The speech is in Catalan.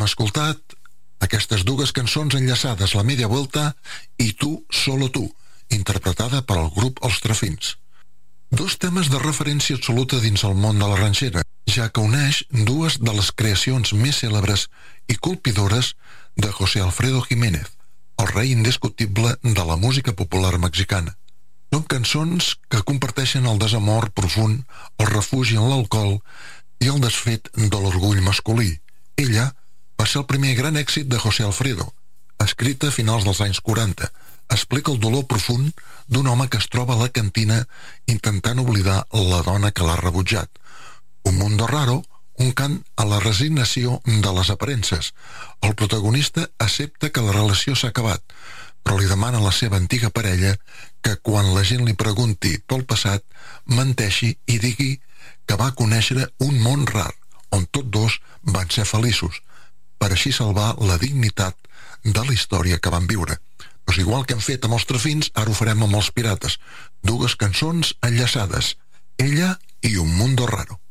escoltat aquestes dues cançons enllaçades, La Media Vuelta i Tu, Solo Tu, interpretada per al grup Els Trafins. Dos temes de referència absoluta dins el món de la ranxera, ja que uneix dues de les creacions més cèlebres i colpidores de José Alfredo Jiménez, el rei indiscutible de la música popular mexicana. Són cançons que comparteixen el desamor profund, el refugi en l'alcohol i el desfet de l'orgull masculí. Ella va ser el primer gran èxit de José Alfredo, escrita a finals dels anys 40. Explica el dolor profund d'un home que es troba a la cantina intentant oblidar la dona que l'ha rebutjat. Un mundo raro, un cant a la resignació de les aparences. El protagonista accepta que la relació s'ha acabat, però li demana a la seva antiga parella que quan la gent li pregunti pel passat, menteixi i digui que va conèixer un món rar, on tots dos van ser feliços, per així salvar la dignitat de la història que van viure. Doncs igual que hem fet amb els Trafins, ara ho farem amb els Pirates. Dues cançons enllaçades, Ella i Un mundo raro.